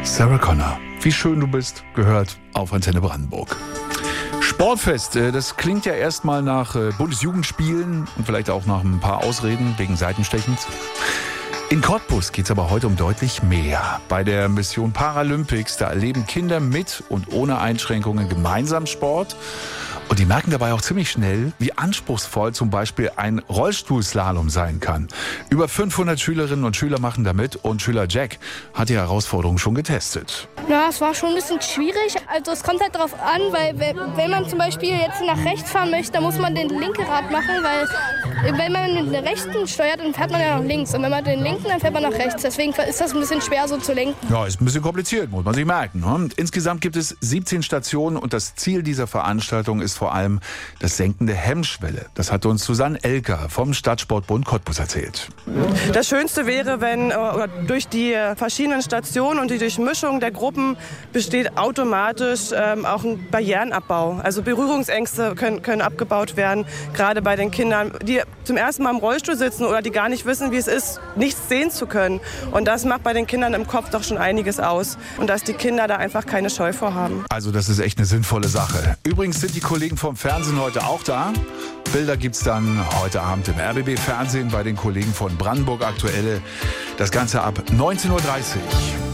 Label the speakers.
Speaker 1: Sarah Connor, wie schön du bist, gehört auf Antenne Brandenburg. Sportfest, das klingt ja erstmal nach Bundesjugendspielen und vielleicht auch nach ein paar Ausreden wegen Seitenstechens. In Cottbus geht es aber heute um deutlich mehr. Bei der Mission Paralympics, da erleben Kinder mit und ohne Einschränkungen gemeinsam Sport. Und die merken dabei auch ziemlich schnell, wie anspruchsvoll zum Beispiel ein Rollstuhlslalom sein kann. Über 500 Schülerinnen und Schüler machen da mit und Schüler Jack hat die Herausforderung schon getestet.
Speaker 2: Ja, es war schon ein bisschen schwierig. Also es kommt halt darauf an, weil wenn man zum Beispiel jetzt nach rechts fahren möchte, dann muss man den linken Rad machen, weil wenn man mit dem rechten steuert, dann fährt man ja nach links. Und wenn man den linken, dann fährt man nach rechts. Deswegen ist das ein bisschen schwer so zu lenken.
Speaker 1: Ja, ist ein bisschen kompliziert, muss man sich merken. Ne? Und insgesamt gibt es 17 Stationen und das Ziel dieser Veranstaltung ist vor allem das Senken der Hemmschwelle. Das hat uns Susanne Elker vom Stadtsportbund Cottbus erzählt.
Speaker 3: Das Schönste wäre, wenn durch die verschiedenen Stationen und die Durchmischung der Gruppen besteht automatisch auch ein Barrierenabbau. Also Berührungsängste können abgebaut werden, gerade bei den Kindern, die zum ersten Mal im Rollstuhl sitzen oder die gar nicht wissen, wie es ist, nichts sehen zu können. Und das macht bei den Kindern im Kopf doch schon einiges aus. Und dass die Kinder da einfach keine Scheu vor haben.
Speaker 1: Also das ist echt eine sinnvolle Sache. Übrigens sind die Kollegen vom Fernsehen heute auch da. Bilder gibt's dann heute Abend im RBB-Fernsehen bei den Kollegen von Brandenburg Aktuelle. Das Ganze ab 19:30 Uhr.